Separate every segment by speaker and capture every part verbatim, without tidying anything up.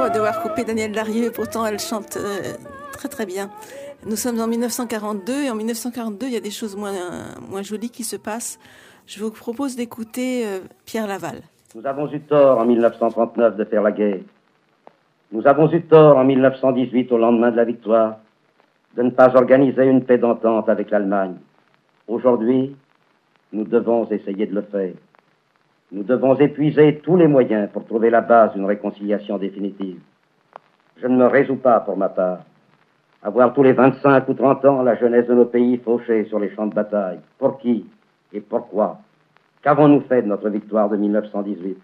Speaker 1: va devoir couper Danielle Larieux, pourtant elle chante euh, très très bien. Nous sommes en mille neuf cent quarante-deux et en mille neuf cent quarante-deux, il y a des choses moins, moins jolies qui se passent. Je vous propose d'écouter euh, Pierre Laval.
Speaker 2: Nous avons eu tort en mille neuf cent trente-neuf de faire la guerre. Nous avons eu tort en mille neuf cent dix-huit, au lendemain de la victoire, de ne pas organiser une paix d'entente avec l'Allemagne. Aujourd'hui, nous devons essayer de le faire. Nous devons épuiser tous les moyens pour trouver la base d'une réconciliation définitive. Je ne me résous pas, pour ma part, à voir tous les vingt-cinq ou trente ans la jeunesse de nos pays fauchée sur les champs de bataille. Pour qui et pourquoi? Qu'avons-nous fait de notre victoire de mille neuf cent dix-huit?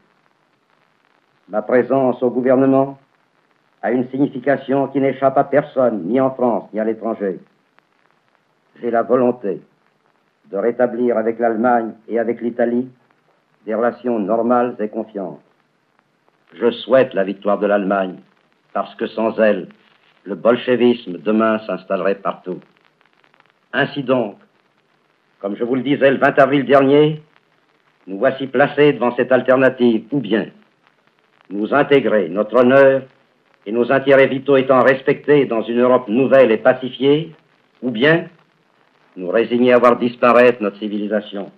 Speaker 2: Ma présence au gouvernement a une signification qui n'échappe à personne, ni en France, ni à l'étranger. J'ai la volonté de rétablir avec l'Allemagne et avec l'Italie des relations normales et confiantes. Je souhaite la victoire de l'Allemagne, parce que sans elle, le bolchevisme demain s'installerait partout. Ainsi donc, comme je vous le disais le vingt avril dernier, nous voici placés devant cette alternative, ou bien nous intégrer notre honneur et nos intérêts vitaux étant respectés dans une Europe nouvelle et pacifiée, ou bien nous résigner à voir disparaître notre civilisation.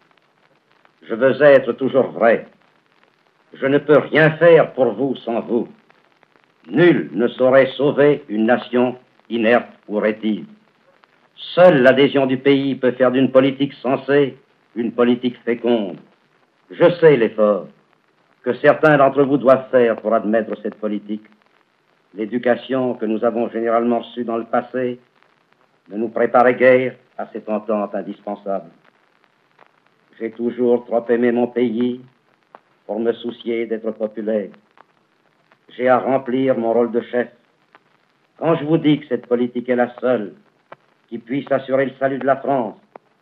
Speaker 2: Je veux être toujours vrai. Je ne peux rien faire pour vous sans vous. Nul ne saurait sauver une nation inerte ou rétive. Seule l'adhésion du pays peut faire d'une politique sensée une politique féconde. Je sais l'effort que certains d'entre vous doivent faire pour admettre cette politique. L'éducation que nous avons généralement reçue dans le passé ne nous préparait guère à cette entente indispensable. J'ai toujours trop aimé mon pays pour me soucier d'être populaire. J'ai à remplir mon rôle de chef. Quand je vous dis que cette politique est la seule qui puisse assurer le salut de la France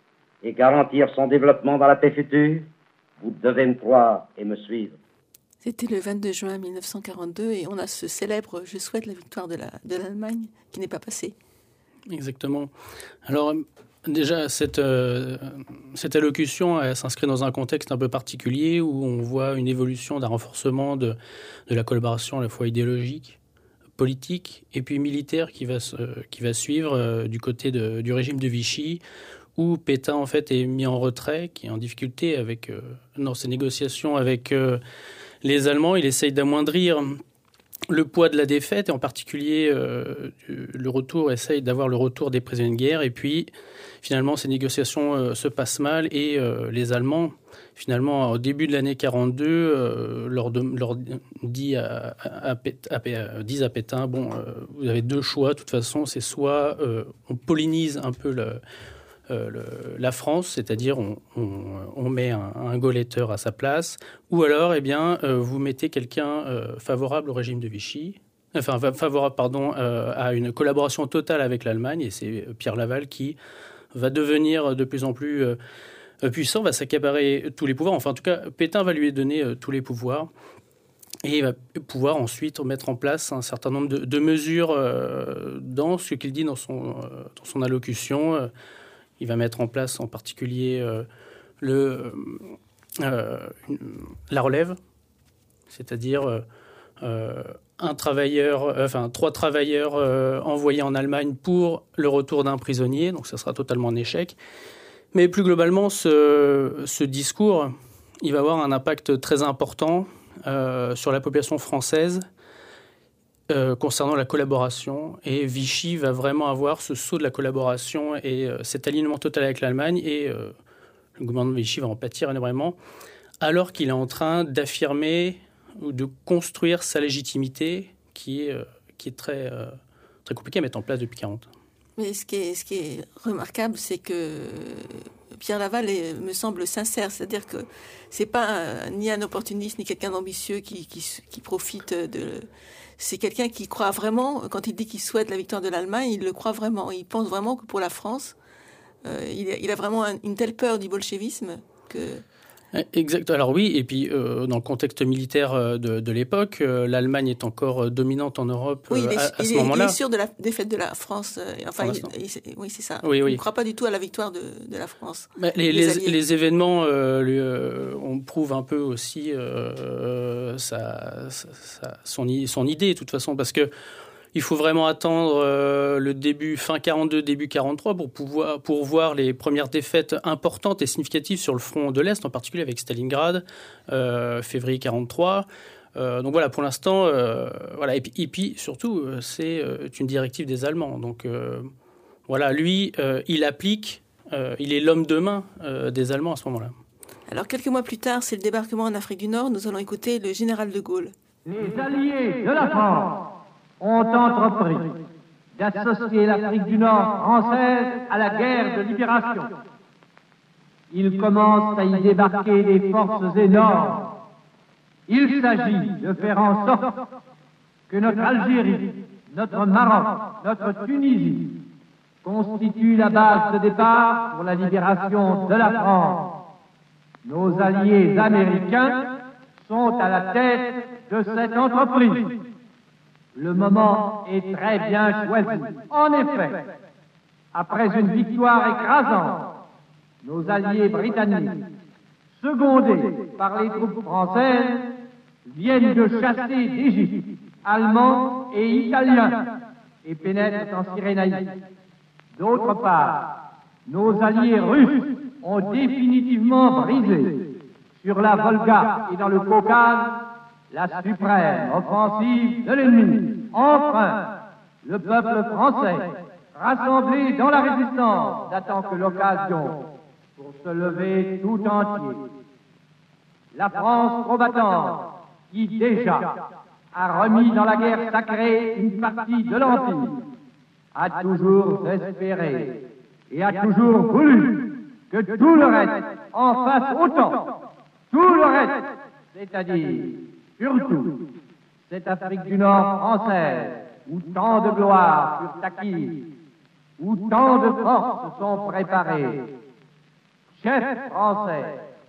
Speaker 2: et garantir son développement dans la paix future, vous devez me croire et me suivre.
Speaker 1: C'était le vingt-deux juin mille neuf cent quarante-deux et on a ce célèbre « Je souhaite la victoire de, la, de l'Allemagne » qui n'est pas passé.
Speaker 3: Exactement. Alors déjà, cette, euh, cette allocution elle s'inscrit dans un contexte un peu particulier où on voit une évolution d'un renforcement de, de la collaboration à la fois idéologique, politique et puis militaire qui va, euh, qui va suivre euh, du côté de, du régime de Vichy, où Pétain en fait est mis en retrait, qui est en difficulté avec, euh, dans ses négociations avec euh, les Allemands. Il essaye d'amoindrir le poids de la défaite, et en particulier euh, le retour, essaye d'avoir le retour des prisonniers de guerre. Et puis, finalement, ces négociations euh, se passent mal et euh, les Allemands, finalement, au début de l'année quarante-deux, euh, leur, de, leur dit à, à, à, à, disent à Pétain, bon, euh, vous avez deux choix, de toute façon, c'est soit euh, on polonise un peu le... Euh, le, la France, c'est-à-dire on, on, on met un, un Gauleiter à sa place, ou alors eh bien, euh, vous mettez quelqu'un euh, favorable au régime de Vichy, enfin favorable pardon, euh, à une collaboration totale avec l'Allemagne, et c'est Pierre Laval qui va devenir de plus en plus euh, puissant, va s'accaparer tous les pouvoirs, enfin en tout cas Pétain va lui donner euh, tous les pouvoirs, et il va pouvoir ensuite mettre en place un certain nombre de, de mesures euh, dans ce qu'il dit dans son, euh, dans son allocution. euh, Il va mettre en place en particulier euh, le, euh, la relève, c'est-à-dire euh, un travailleur, euh, enfin trois travailleurs euh, envoyés en Allemagne pour le retour d'un prisonnier, donc ça sera totalement un échec. Mais plus globalement, ce, ce discours, il va avoir un impact très important euh, sur la population française. Euh, concernant la collaboration, et Vichy va vraiment avoir ce saut de la collaboration et euh, cet alignement total avec l'Allemagne, et euh, le gouvernement de Vichy va en pâtir énormément, alors qu'il est en train d'affirmer ou de construire sa légitimité qui est, euh, qui est très, euh, très compliquée à mettre en place depuis quarante.
Speaker 1: Mais ce qui est, ce qui est remarquable, c'est que Pierre Laval est, me semble sincère, c'est-à-dire que c'est pas un, ni un opportuniste ni quelqu'un d'ambitieux qui, qui, qui profite de... C'est quelqu'un qui croit vraiment, quand il dit qu'il souhaite la victoire de l'Allemagne, il le croit vraiment. Il pense vraiment que pour la France, euh, il, a, il a vraiment un, une telle peur du bolchevisme que...
Speaker 3: Exact. Alors oui, et puis euh, dans le contexte militaire de, de l'époque, euh, l'Allemagne est encore dominante en Europe
Speaker 1: oui, il est,
Speaker 3: à, à
Speaker 1: il
Speaker 3: ce
Speaker 1: est,
Speaker 3: moment-là.
Speaker 1: Il est sûr de la défaite de la France. Euh, enfin, il, il, oui, c'est ça.
Speaker 3: Oui, oui.
Speaker 1: Il ne croit pas du tout à la victoire de, de la France.
Speaker 3: Mais les, les, les événements euh, lui, euh, on prouve un peu aussi euh, sa, sa, son, son idée, de toute façon, parce que il faut vraiment attendre euh, le début, fin quarante-deux, début quarante-trois pour pouvoir pour voir les premières défaites importantes et significatives sur le front de l'Est, en particulier avec Stalingrad, euh, février quarante-trois. Euh, donc voilà, pour l'instant, euh, voilà. Et puis, et puis surtout, c'est euh, une directive des Allemands. Donc euh, voilà, lui, euh, il applique, euh, il est l'homme de main euh, des Allemands à ce moment-là.
Speaker 1: Alors quelques mois plus tard, c'est le débarquement en Afrique du Nord. Nous allons écouter le général de Gaulle.
Speaker 4: Les alliés de la France ont entrepris d'associer l'Afrique du Nord française à la guerre de libération. Ils commencent à y débarquer des forces énormes. Il s'agit de faire en sorte que notre Algérie, notre Maroc, notre Tunisie constituent la base de départ pour la libération de la France. Nos alliés américains sont à la tête de cette entreprise. Le moment est très bien choisi. En effet, après une victoire écrasante, nos alliés britanniques, secondés par les troupes françaises, viennent de chasser d'Égypte Allemands et Italiens et pénètrent en Cyrénaïque. D'autre part, nos alliés russes ont définitivement brisé sur la Volga et dans le Caucase la suprême offensive de l'ennemi. Enfin, le peuple français, rassemblé dans la résistance, n'attend que l'occasion pour se lever tout entier. La France combattante, qui déjà a remis dans la guerre sacrée une partie de l'Empire, a toujours espéré et a toujours voulu que tout le reste en fasse autant. Tout le reste, c'est-à-dire surtout cette Afrique du Nord française, où tant de gloires furent acquises, où tant de forces sont préparées. Chefs français,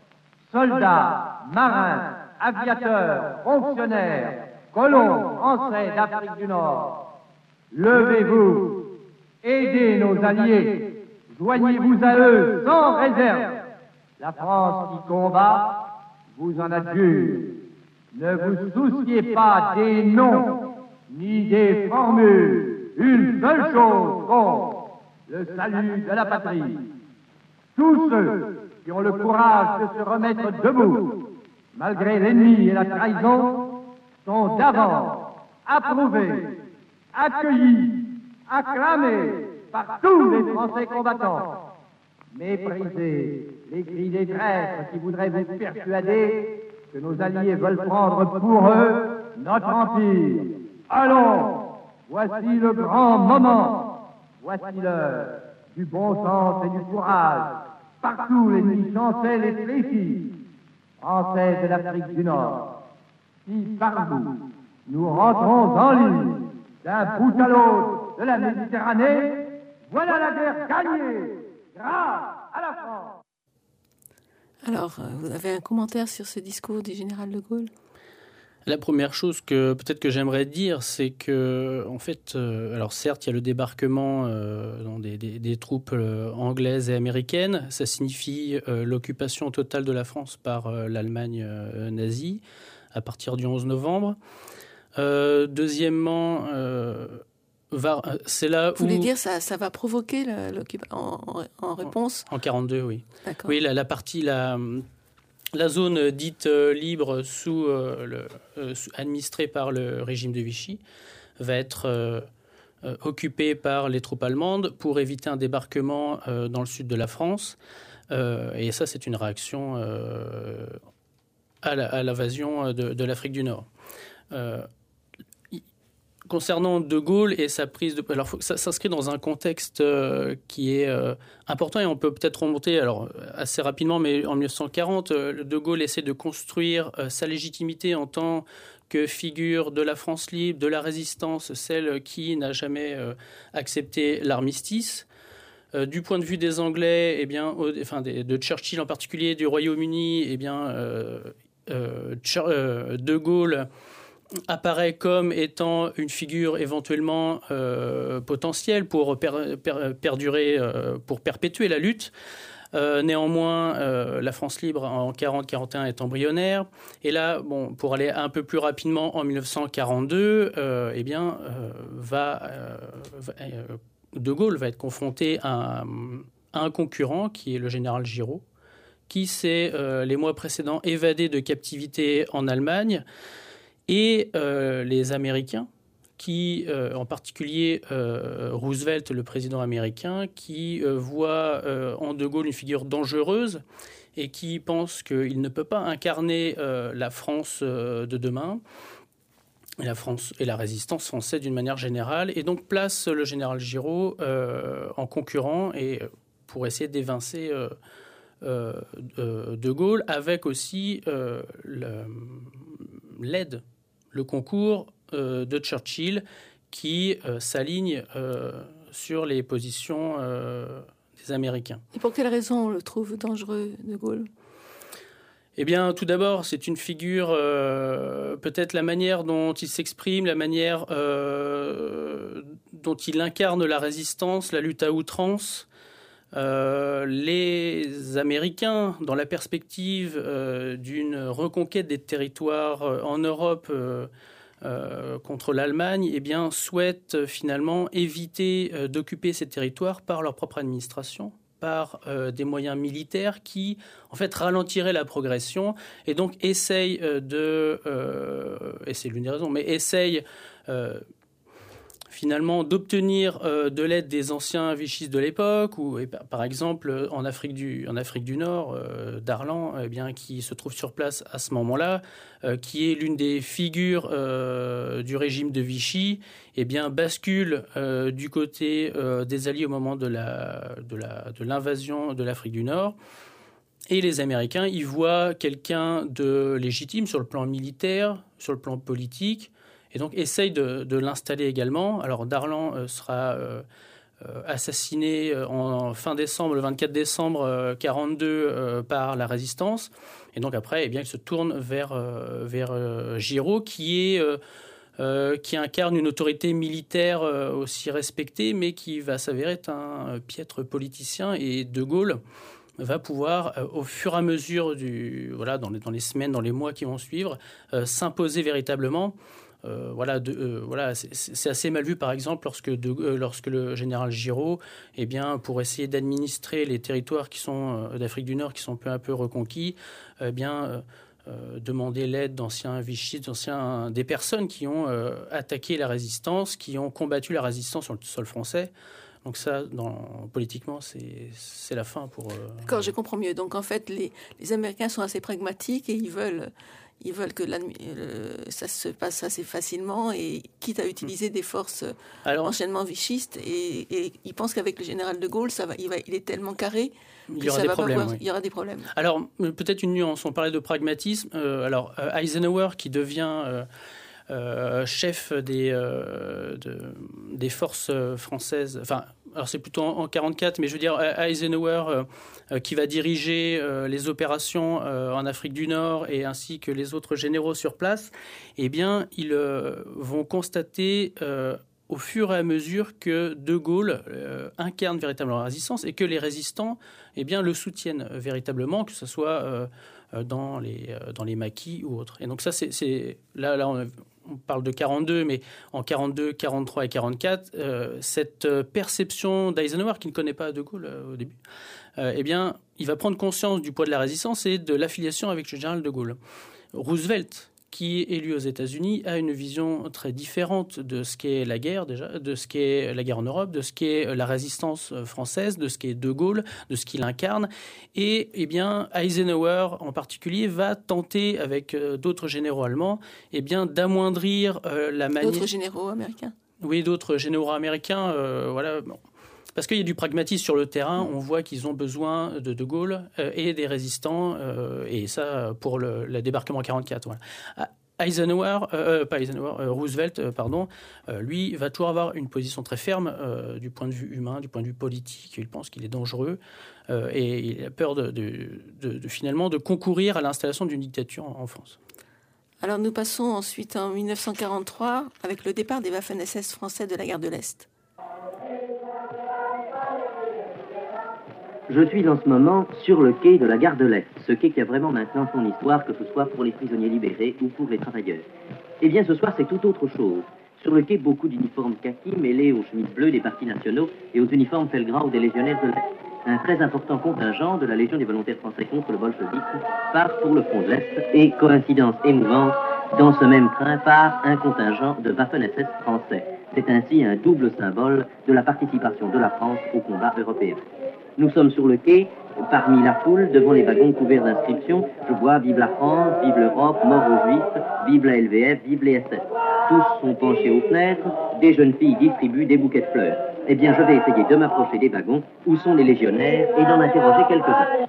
Speaker 4: soldats, marins, aviateurs, fonctionnaires, colons français d'Afrique du Nord, levez-vous, aidez nos alliés, joignez-vous à eux sans réserve. La France qui combat vous en adjure. Ne vous souciez pas des noms ni des formules. Une seule chose compte, le salut de la patrie. Tous ceux qui ont le courage de se remettre debout, malgré l'ennemi et la trahison, sont d'avance approuvés, accueillis, acclamés par tous les Français combattants. Méprisez les cris des traîtres qui voudraient vous persuader que nos alliés veulent prendre pour eux notre empire. Allons, voici le grand moment, voici l'heure du bon sens et du courage. Partout l'ennemi chancelle et fléchit. Français de l'Afrique du Nord, si par vous, nous rentrons en ligne d'un bout à l'autre de la Méditerranée, voilà la guerre gagnée, grâce à la France.
Speaker 1: Alors, vous avez un commentaire sur ce discours du général de Gaulle ?
Speaker 3: La première chose que peut-être que j'aimerais dire, c'est que, en fait, euh, alors certes, il y a le débarquement euh, dans des, des, des troupes euh, anglaises et américaines. Ça signifie euh, l'occupation totale de la France par euh, l'Allemagne euh, nazie à partir du onze novembre. Euh, deuxièmement, euh, va, c'est là
Speaker 1: Vous
Speaker 3: où...
Speaker 1: voulez dire ça, ça va provoquer l'occupation en, en, en réponse
Speaker 3: En, en quarante-deux, oui.
Speaker 1: D'accord.
Speaker 3: Oui, la, la partie... La, La zone dite euh, libre, sous, euh, le, euh, sous, administrée par le régime de Vichy, va être euh, euh, occupée par les troupes allemandes pour éviter un débarquement euh, dans le sud de la France. Euh, et ça, c'est une réaction euh, à, la, à l'invasion de, de l'Afrique du Nord. Euh, Concernant De Gaulle et sa prise de... Alors, ça s'inscrit dans un contexte euh, qui est euh, important et on peut peut-être remonter alors, assez rapidement, mais en mille neuf cent quarante, euh, De Gaulle essaie de construire euh, sa légitimité en tant que figure de la France libre, de la résistance, celle qui n'a jamais euh, accepté l'armistice. Euh, du point de vue des Anglais, eh bien, au, enfin des, de Churchill en particulier, du Royaume-Uni, eh bien, euh, euh, euh, De Gaulle apparaît comme étant une figure éventuellement euh, potentielle pour per, per, perdurer, euh, pour perpétuer la lutte. Euh, néanmoins, euh, la France libre en quarante quarante et un est embryonnaire. Et là, bon, pour aller un peu plus rapidement, en mille neuf cent quarante-deux, euh, eh bien, euh, va, euh, va euh, De Gaulle va être confronté à, à un concurrent qui est le général Giraud, qui s'est euh, les mois précédents évadé de captivité en Allemagne, et euh, les Américains, qui, euh, en particulier euh, Roosevelt, le président américain, qui euh, voit euh, en De Gaulle une figure dangereuse et qui pense qu'il ne peut pas incarner euh, la France euh, de demain, et la France et la résistance française d'une manière générale, et donc place le général Giraud euh, en concurrent et pour essayer d'évincer euh, euh, De Gaulle, avec aussi euh, le, l'aide, le concours euh, de Churchill, qui euh, s'aligne euh, sur les positions euh, des Américains.
Speaker 1: Et pour quelle raison on le trouve dangereux, De Gaulle ?
Speaker 3: Eh bien, tout d'abord, c'est une figure, euh, peut-être la manière dont il s'exprime, la manière euh, dont il incarne la résistance, la lutte à outrance. Euh, les Américains, dans la perspective euh, d'une reconquête des territoires euh, en Europe euh, euh, contre l'Allemagne, eh bien, souhaitent euh, finalement éviter euh, d'occuper ces territoires par leur propre administration, par euh, des moyens militaires qui, en fait, ralentiraient la progression, et donc essayent euh, de, euh, et c'est l'une des raisons, mais essayent euh, finalement d'obtenir euh, de l'aide des anciens vichistes de l'époque, ou et, par exemple en Afrique du, en Afrique du Nord, euh, Darlan, eh bien, qui se trouve sur place à ce moment-là, euh, qui est l'une des figures euh, du régime de Vichy, eh bien, bascule euh, du côté euh, des Alliés au moment de, la, de, la, de l'invasion de l'Afrique du Nord. Et les Américains y voient quelqu'un de légitime sur le plan militaire, sur le plan politique, et donc essaye de, de l'installer également. Alors Darlan euh, sera euh, euh, assassiné en, en fin décembre, le vingt-quatre décembre euh, quarante-deux, euh, par la résistance. Et donc après, eh bien, il se tourne vers, euh, vers euh, Giraud, qui, est, euh, euh, qui incarne une autorité militaire euh, aussi respectée, mais qui va s'avérer être un piètre politicien. Et De Gaulle va pouvoir, euh, au fur et à mesure, du, voilà, dans, les, dans les semaines, dans les mois qui vont suivre, euh, s'imposer véritablement. Euh, voilà, de, euh, voilà, c'est, c'est assez mal vu, par exemple, lorsque, de, euh, lorsque le général Giraud, eh bien, pour essayer d'administrer les territoires qui sont, euh, d'Afrique du Nord qui sont peu à peu reconquis, eh bien, euh, euh, demander l'aide d'anciens vichistes, d'anciens, des personnes qui ont euh, attaqué la résistance, qui ont combattu la résistance sur le sol français. Donc ça, dans, politiquement, c'est, c'est la fin pour... Euh...
Speaker 1: D'accord, je comprends mieux. Donc en fait, les, les Américains sont assez pragmatiques et ils veulent... Ils veulent que euh, ça se passe assez facilement, et quitte à utiliser des forces Alors, enchaînement vichistes. Et, et ils pensent qu'avec le général de Gaulle, ça va, il, va, il est tellement carré
Speaker 3: il y aura des problèmes.
Speaker 1: Pouvoir,
Speaker 3: oui.
Speaker 1: Il y aura des problèmes.
Speaker 3: Alors peut-être une nuance. On parlait de pragmatisme. Euh, alors Eisenhower, qui devient euh, euh, chef des euh, de, des forces françaises. Enfin, alors c'est plutôt en quarante-quatre, mais je veux dire Eisenhower euh, euh, qui va diriger euh, les opérations euh, en Afrique du Nord, et ainsi que les autres généraux sur place. Eh bien, ils euh, vont constater euh, au fur et à mesure que De Gaulle euh, incarne véritablement la résistance, et que les résistants, eh bien, le soutiennent véritablement, que ce soit euh, dans les euh, dans les maquis ou autres. Et donc ça, c'est, c'est là là on, on parle de quarante-deux, mais en quarante-deux, quarante-trois et quarante-quatre, euh, cette perception d'Eisenhower, qui ne connaît pas De Gaulle euh, au début, euh, eh bien, il va prendre conscience du poids de la résistance et de l'affiliation avec le général De Gaulle. Roosevelt, qui est élu aux États-Unis, a une vision très différente de ce qu'est la guerre, déjà, de ce qu'est la guerre en Europe, de ce qu'est la résistance française, de ce qu'est De Gaulle, de ce qu'il incarne. Et eh bien, Eisenhower, en particulier, va tenter, avec euh, d'autres généraux allemands, eh bien, d'amoindrir euh, la manière...
Speaker 1: D'autres généraux américains ?
Speaker 3: Oui, d'autres généraux américains, euh, voilà... Bon. Parce qu'il y a du pragmatisme sur le terrain, on voit qu'ils ont besoin de De Gaulle euh, et des résistants, euh, et ça pour le, le débarquement quarante-quatre. Voilà. Eisenhower, euh, pas Eisenhower, euh, Roosevelt, euh, pardon, euh, lui va toujours avoir une position très ferme euh, du point de vue humain, du point de vue politique. Il pense qu'il est dangereux euh, et il a peur de, de, de, de finalement de concourir à l'installation d'une dictature en, en France.
Speaker 1: Alors nous passons ensuite en dix-neuf cent quarante-trois avec le départ des Waffen-S S français de la guerre de l'Est.
Speaker 5: Je suis en ce moment sur le quai de la gare de l'Est, ce quai qui a vraiment maintenant son histoire, que ce soit pour les prisonniers libérés ou pour les travailleurs. Eh bien, ce soir, c'est tout autre chose. Sur le quai, beaucoup d'uniformes kaki mêlés aux chemises bleues des partis nationaux et aux uniformes Felgrau des légionnaires de l'Est. Un très important contingent de la Légion des volontaires français contre le bolchevisme part pour le front de l'Est et, coïncidence émouvante, dans ce même train part un contingent de Waffen-S S français. C'est ainsi un double symbole de la participation de la France au combat européen. Nous sommes sur le quai, parmi la foule, devant les wagons couverts d'inscriptions. Je vois « Vive la France, vive l'Europe, mort aux Juifs, vive la L V F, vive les S S ». Tous sont penchés aux fenêtres, des jeunes filles distribuent des bouquets de fleurs. Eh bien, je vais essayer de m'approcher des wagons où sont les légionnaires et d'en interroger quelques-uns.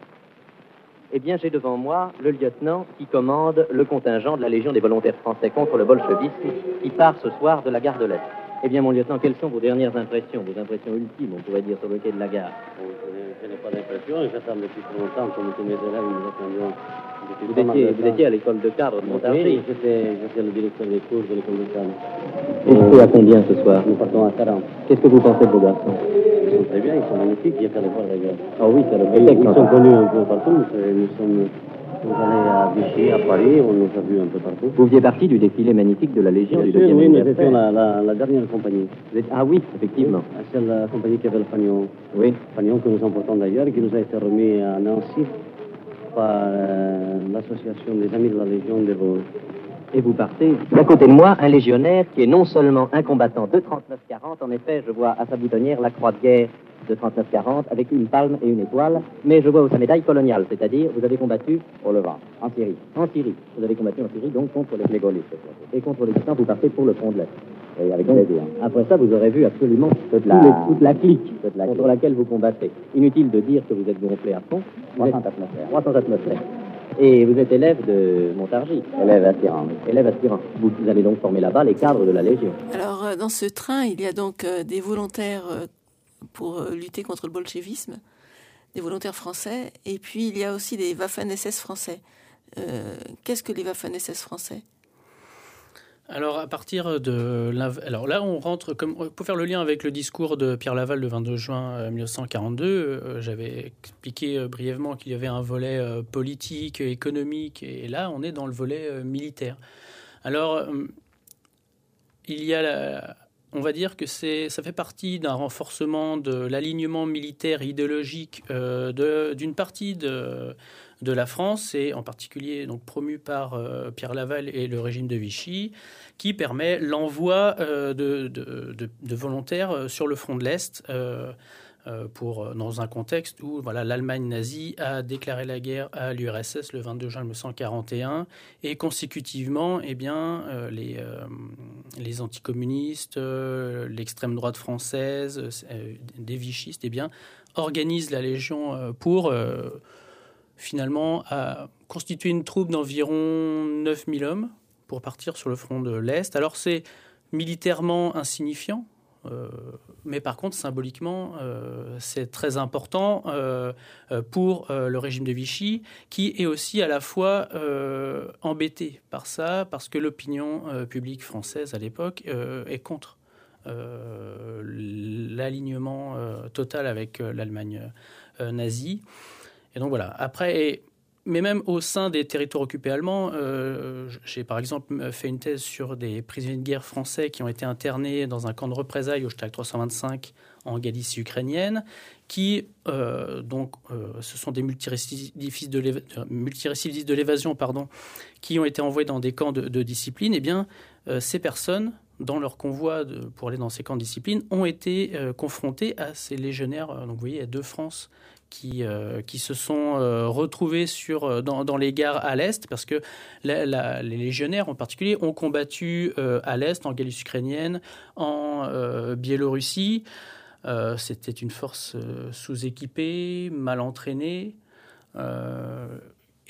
Speaker 5: Eh bien, j'ai devant moi le lieutenant qui commande le contingent de la Légion des volontaires français contre le bolchevisme qui part ce soir de la gare de l'Est. Eh bien, mon lieutenant, quelles sont vos dernières impressions, vos impressions ultimes, on pourrait dire, sur le quai de la gare?
Speaker 6: Bon, je n'ai pas d'impression, j'attends depuis trop longtemps, comme tous mes élèves, nous attendions.
Speaker 5: Vous étiez, vous étiez à l'école de cadre de Montargis?
Speaker 6: Oui, j'étais, j'étais le directeur des cours de l'école de cadre.
Speaker 5: Et vous à combien ce soir?
Speaker 6: Nous partons à quarante.
Speaker 5: Qu'est-ce que vous pensez de vos garçons?
Speaker 6: Ils sont très bien, ils sont magnifiques, il y a qu'à les voir d'ailleurs.
Speaker 5: Ah oui, c'est le
Speaker 6: Ils, ils sont connus un peu partout, nous, nous sommes... Nous allés à Vichy, à Paris, on nous a vus un peu partout.
Speaker 5: Vous faisiez partie du défilé magnifique de la Légion
Speaker 6: Bien
Speaker 5: du
Speaker 6: sûr,
Speaker 5: deuxième
Speaker 6: oui, nous
Speaker 5: anniversaire.
Speaker 6: étions la, la, la dernière compagnie.
Speaker 5: Vous êtes... Ah oui, effectivement.
Speaker 6: Oui, c'est la compagnie qui avait le fanion.
Speaker 5: Oui.
Speaker 6: Fanion que nous emportons d'ailleurs, et qui nous a été remis à Nancy par euh, l'association des Amis de la Légion des Vosges.
Speaker 5: Et vous partez d'à côté de moi un légionnaire qui est non seulement un combattant de trente-neuf quarante, en effet, je vois à sa boutonnière la croix de guerre de trente-neuf quarante avec une palme et une étoile, mais je vois aussi sa médaille coloniale, c'est-à-dire vous avez combattu
Speaker 6: Au Levant, en Syrie.
Speaker 5: En Syrie. Vous avez combattu en Syrie, donc contre les gaullistes. Et contre les Gitans, vous partez pour le front de l'Est.
Speaker 6: Et avec plaisir.
Speaker 5: Après ça, vous aurez vu absolument toute la, les, toute la clique toute la contre clique. laquelle vous combattez. Inutile de dire que vous êtes gonflé à fond.
Speaker 6: trois cents atmosphères.
Speaker 5: trois cents atmosphères. Et vous êtes élève de Montargis.
Speaker 6: Élève aspirant.
Speaker 5: Élève aspirant. Vous, vous allez donc former là-bas les cadres de la Légion.
Speaker 1: Alors, euh, dans ce train, il y a donc euh, des volontaires euh, pour euh, lutter contre le bolchevisme, des volontaires français, et puis il y a aussi des Waffen-S S français. Euh, qu'est-ce que les Waffen-S S français ?
Speaker 3: Alors, à partir de... Alors là, on rentre... Comme, pour faire le lien avec le discours de Pierre Laval le vingt-deux juin mille neuf cent quarante-deux, euh, j'avais expliqué euh, brièvement qu'il y avait un volet euh, politique, économique, et là, on est dans le volet euh, militaire. Alors, euh, il y a... La, on va dire que c'est, ça fait partie d'un renforcement de l'alignement militaire et idéologique euh, de, d'une partie de... de la France, et en particulier donc promu par euh, Pierre Laval et le régime de Vichy, qui permet l'envoi euh, de, de, de, de volontaires euh, sur le front de l'Est euh, euh, pour, dans un contexte où voilà, l'Allemagne nazie a déclaré la guerre à l'U R S S le vingt-deux juin mille neuf cent quarante et un, et consécutivement, eh bien, euh, les, euh, les anticommunistes, euh, l'extrême droite française, euh, des vichistes, eh bien, organisent la Légion euh, pour... Euh, finalement, a constitué une troupe d'environ neuf mille hommes pour partir sur le front de l'Est. Alors, c'est militairement insignifiant, euh, mais par contre, symboliquement, euh, c'est très important euh, pour euh, le régime de Vichy, qui est aussi à la fois euh, embêté par ça, parce que l'opinion euh, publique française à l'époque euh, est contre euh, l'alignement euh, total avec euh, l'Allemagne euh, nazie. Et donc voilà. Après, et, mais même au sein des territoires occupés allemands, euh, j'ai par exemple fait une thèse sur des prisonniers de guerre français qui ont été internés dans un camp de représailles au Stag trois cent vingt-cinq en Galicie ukrainienne, qui euh, donc euh, ce sont des multirécidivistes de, l'éva- multirécidivistes de l'évasion, pardon, qui ont été envoyés dans des camps de, de discipline. Et eh bien, euh, ces personnes, dans leur convoi de, pour aller dans ces camps de discipline, ont été euh, confrontées à ces légionnaires. Donc vous voyez, il y a deux France qui, euh, qui se sont euh, retrouvés sur, dans, dans les gares à l'Est, parce que la, la, les légionnaires en particulier ont combattu euh, à l'Est, en Galicie ukrainienne, en euh, Biélorussie. Euh, c'était une force euh, sous-équipée, mal entraînée. Euh,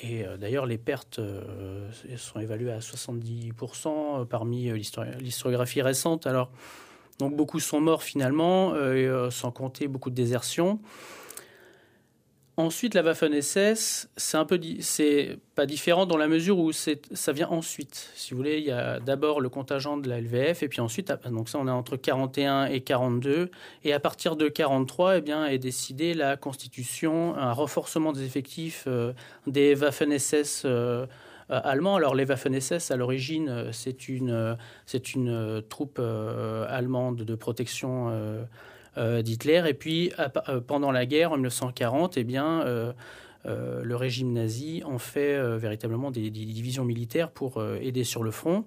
Speaker 3: et euh, d'ailleurs, les pertes euh, sont évaluées à soixante-dix pour cent parmi euh, l'histori- l'historiographie récente. Alors, donc beaucoup sont morts finalement, euh, sans compter beaucoup de désertions. Ensuite, la Waffen-S S, c'est un peu, di- c'est pas différent dans la mesure où c'est, ça vient ensuite. Si vous voulez, il y a d'abord le contingent de la L V F, et puis ensuite, donc ça, on est entre quarante et un et quarante-deux, et à partir de quarante-trois, eh bien, est décidée la constitution, un renforcement des effectifs euh, des Waffen-S S euh, euh, allemands. Alors, les Waffen-S S, à l'origine, euh, c'est une, euh, c'est une euh, troupe euh, allemande de protection euh, Euh, d'Hitler. Et puis, à, euh, pendant la guerre, en dix-neuf cent quarante, eh bien, euh, euh, le régime nazi en fait euh, véritablement des, des divisions militaires pour euh, aider sur le front.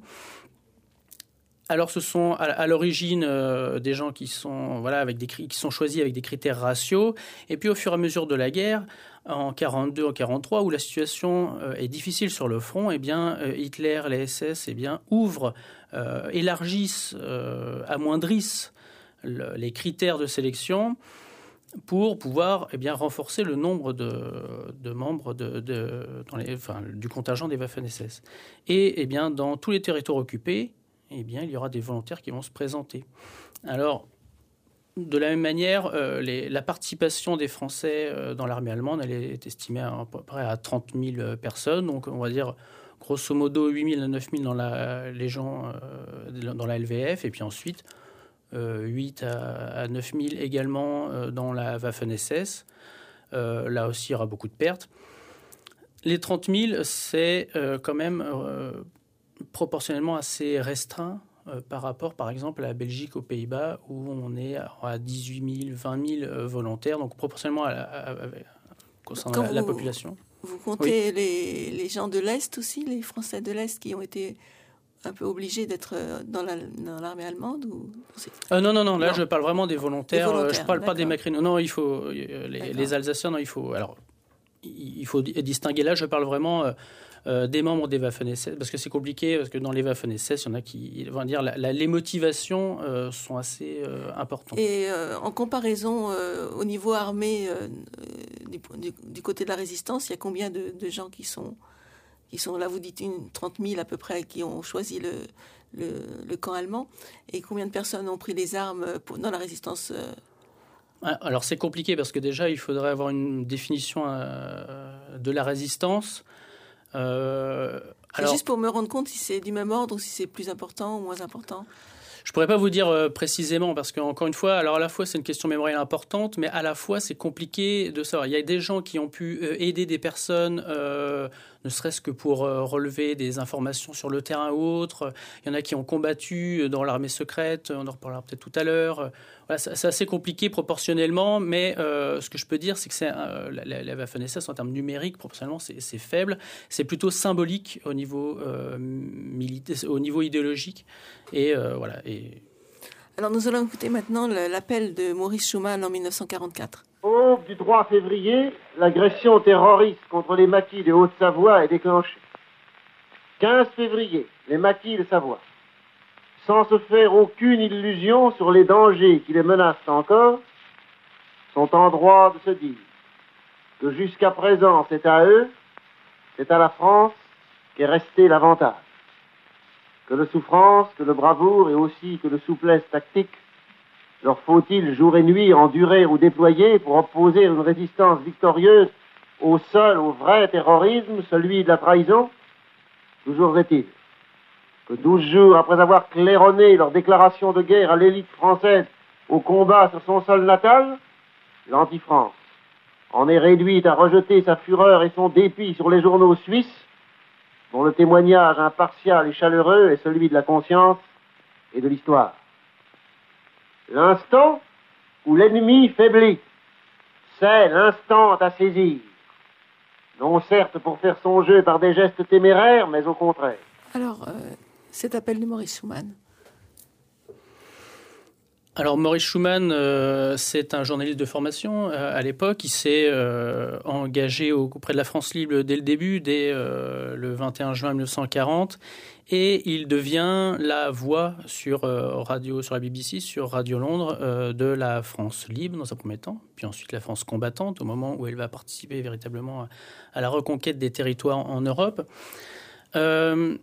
Speaker 3: Alors, ce sont à, à l'origine euh, des gens qui sont, voilà, avec des, qui sont choisis avec des critères raciaux. Et puis, au fur et à mesure de la guerre, en quarante-deux, en quarante-trois, où la situation euh, est difficile sur le front, eh bien, euh, Hitler, les S S, eh bien, ouvrent, euh, élargissent, euh, amoindrissent les critères de sélection pour pouvoir eh bien, renforcer le nombre de, de membres de, de, dans les, enfin, du contingent des Waffen-S S. Et eh bien, dans tous les territoires occupés, eh bien, il y aura des volontaires qui vont se présenter. Alors, de la même manière, euh, les, la participation des Français euh, dans l'armée allemande, elle est estimée à, à peu près à trente mille personnes. Donc, on va dire grosso modo huit mille à neuf mille dans la Légion, euh, dans la L V F, et puis ensuite Euh, huit à neuf mille également euh, dans la Waffen-S S. Euh, là aussi, il y aura beaucoup de pertes. Les trente mille, c'est euh, quand même euh, proportionnellement assez restreint euh, par rapport, par exemple, à la Belgique, aux Pays-Bas, où on est à dix-huit mille, vingt mille euh, volontaires, donc proportionnellement à la, à, à, concernant la,
Speaker 1: vous,
Speaker 3: la population.
Speaker 1: Vous comptez
Speaker 3: oui.
Speaker 1: les, les gens de l'Est aussi, les Français de l'Est qui ont été un peu obligés d'être dans, la, dans l'armée allemande ou...
Speaker 3: euh, Non, non, non. Là, non. Je parle vraiment des volontaires. Des volontaires je ne parle d'accord. pas des Macrinos. Non, il faut les, les Alsaciens. Non, il faut. Alors, il faut distinguer. Là, je parle vraiment euh, des membres des Waffen-S S parce que c'est compliqué parce que dans les Waffen-S S, il y en a qui vont dire la, la, les motivations euh, sont assez euh, importantes.
Speaker 1: Et euh, en comparaison euh, au niveau armé euh, du, du, du côté de la résistance, il y a combien de, de gens qui sont qui sont là, vous dites une trente mille à peu près, qui ont choisi le, le, le camp allemand. Et combien de personnes ont pris les armes pour, dans la résistance euh...
Speaker 3: Alors, c'est compliqué parce que déjà, il faudrait avoir une définition euh, de la résistance.
Speaker 1: Euh, c'est alors, juste pour me rendre compte si c'est du même ordre ou si c'est plus important ou moins important.
Speaker 3: Je ne pourrais pas vous dire euh, précisément parce qu'encore une fois, alors à la fois c'est une question mémorielle importante, mais à la fois c'est compliqué de savoir. Il y a des gens qui ont pu euh, aider des personnes, euh, ne serait-ce que pour euh, relever des informations sur le terrain ou autre. Il y en a qui ont combattu dans l'armée secrète, on en reparlera peut-être tout à l'heure. Voilà, c'est assez compliqué proportionnellement, mais euh, ce que je peux dire, c'est que c'est, euh, la, la Waffen-S S en termes numériques, proportionnellement, c'est, c'est faible. C'est plutôt symbolique au niveau, euh, militaire, au niveau idéologique. Et euh, voilà. Et...
Speaker 1: Alors nous allons écouter maintenant l'appel de Maurice Schumann en dix-neuf cent quarante-quatre.
Speaker 7: Aube du trois février, l'agression terroriste contre les maquis de Haute-Savoie est déclenchée. quinze février, les maquis de Savoie. Sans se faire aucune illusion sur les dangers qui les menacent encore, sont en droit de se dire que jusqu'à présent c'est à eux, c'est à la France qu'est resté l'avantage. Que de souffrance, que de bravoure et aussi que de souplesse tactique leur faut-il jour et nuit endurer ou déployer pour opposer une résistance victorieuse au seul, au vrai terrorisme, celui de la trahison? Toujours est-il que douze jours après avoir claironné leur déclaration de guerre à l'élite française au combat sur son sol natal, l'anti-France en est réduite à rejeter sa fureur et son dépit sur les journaux suisses, dont le témoignage impartial et chaleureux est celui de la conscience et de l'histoire. L'instant où l'ennemi faiblit, c'est l'instant à saisir, non certes pour faire son jeu par des gestes téméraires, mais au contraire.
Speaker 1: Alors, euh, cet appel de Maurice Schumann.
Speaker 3: Alors Maurice Schumann, euh, c'est un journaliste de formation euh, à l'époque. Il s'est euh, engagé auprès de la France Libre dès le début, dès euh, le vingt et un juin mille neuf cent quarante, et il devient la voix sur euh, radio, sur la B B C, sur Radio Londres, euh, de la France Libre dans un premier temps, puis ensuite la France combattante au moment où elle va participer véritablement à, à la reconquête des territoires en, en Europe. Euh,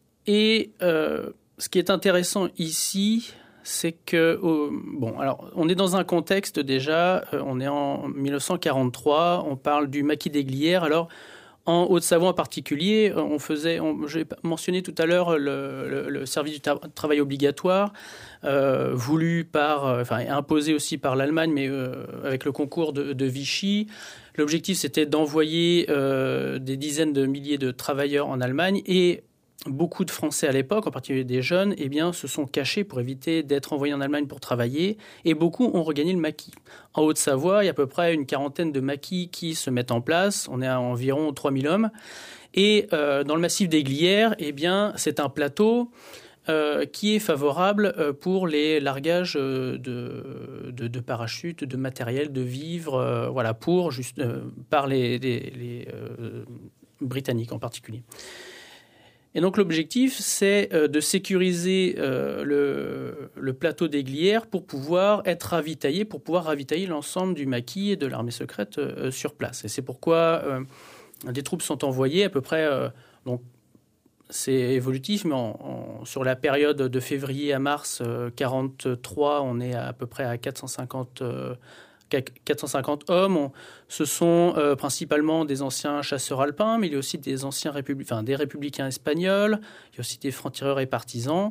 Speaker 3: et euh, ce qui est intéressant ici, c'est que, euh, bon, alors, on est dans un contexte déjà, euh, on est en mille neuf cent quarante-trois, on parle du maquis des Glières. Alors, en Haute-Savoie en particulier, on faisait, on, j'ai mentionné tout à l'heure le, le, le service du tra- travail obligatoire, euh, voulu par, euh, enfin, imposé aussi par l'Allemagne, mais euh, avec le concours de, de Vichy. L'objectif, c'était d'envoyer euh, des dizaines de milliers de travailleurs en Allemagne, et beaucoup de Français à l'époque, en particulier des jeunes, eh bien, se sont cachés pour éviter d'être envoyés en Allemagne pour travailler, et beaucoup ont regagné le maquis. En Haute-Savoie, il y a à peu près une quarantaine de maquis qui se mettent en place. On est à environ trois mille hommes. Et euh, dans le massif des Glières, eh bien, c'est un plateau euh, qui est favorable euh, pour les largages euh, de, de, de parachutes, de matériel, de vivres, euh, voilà, pour juste euh, par les, les, les euh, Britanniques en particulier. Et donc l'objectif, c'est euh, de sécuriser euh, le, le plateau des Glières pour pouvoir être ravitaillé, pour pouvoir ravitailler l'ensemble du maquis et de l'armée secrète euh, sur place. Et c'est pourquoi euh, des troupes sont envoyées à peu près, euh, donc c'est évolutif, mais en, en, sur la période de février à mars euh, quarante-trois, on est à, à peu près à quatre cent cinquante euh, quatre cent cinquante hommes. On, ce sont euh, principalement des anciens chasseurs alpins, mais il y a aussi des anciens républi- enfin, des républicains espagnols, il y a aussi des francs-tireurs et partisans.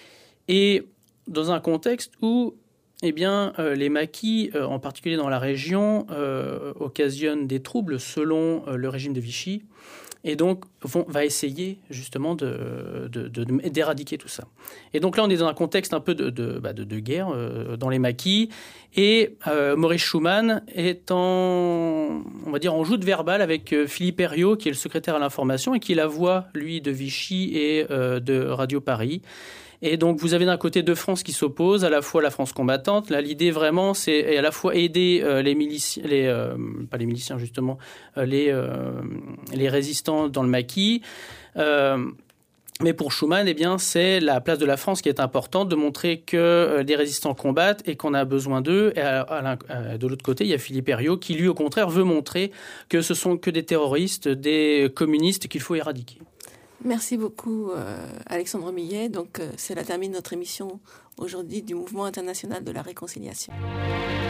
Speaker 3: Et dans un contexte où eh bien, euh, les maquis, euh, en particulier dans la région, euh, occasionnent des troubles selon euh, le régime de Vichy, et donc vont, va essayer justement de, de, de, de, d'éradiquer tout ça. Et donc là, on est dans un contexte un peu de, de, bah de, de guerre euh, dans les maquis, et euh, Maurice Schumann est en, on va dire, en joute verbale avec euh, Philippe Herriot, qui est le secrétaire à l'information et qui est la voix, lui, de Vichy et euh, de Radio Paris. Et donc, vous avez d'un côté deux France qui s'opposent, à la fois la France combattante. Là, l'idée vraiment, c'est à la fois aider euh, les miliciens, les, euh, pas les miliciens justement, euh, les, euh, les résistants dans le maquis. Euh, mais pour Schumann, eh bien, c'est la place de la France qui est importante, de montrer que euh, les résistants combattent et qu'on a besoin d'eux. Et à, à, à, de l'autre côté, il y a Philippe Herriot qui, lui, au contraire, veut montrer que ce sont que des terroristes, des communistes qu'il faut éradiquer.
Speaker 1: Merci beaucoup, euh, Alexandre Millet. Donc, euh, c'est la termine de notre émission aujourd'hui du Mouvement international de la réconciliation.